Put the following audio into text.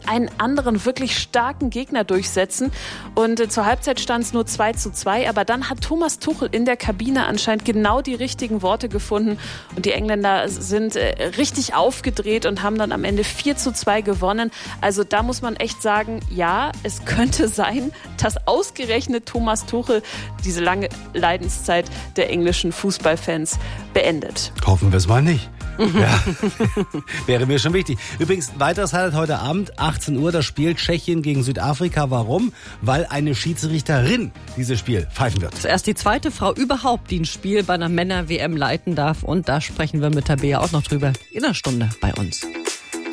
einen anderen, wirklich starken Gegner durchsetzen. Und zur Halbzeit stand es nur 2:2, aber dann hat Thomas Tuchel in der Kabine anscheinend genau die richtigen Worte gefunden und die Engländer sind richtig aufgedreht und haben dann am Ende 4:2 gewonnen. Also da muss man echt sagen, ja, es könnte sein, dass ausgerechnet Thomas Tuchel diese lange Leidenszeit der englischen Fußballfans beendet. Hoffen wir es mal nicht. Ja, wäre mir schon wichtig. Übrigens, weiteres Highlight heute Abend, 18 Uhr, das Spiel Tschechien gegen Südafrika. Warum? Weil eine Schiedsrichterin dieses Spiel pfeifen wird. Zuerst die zweite Frau überhaupt, die ein Spiel bei einer Männer-WM leiten darf. Und da sprechen wir mit Tabea auch noch drüber in einer Stunde bei uns.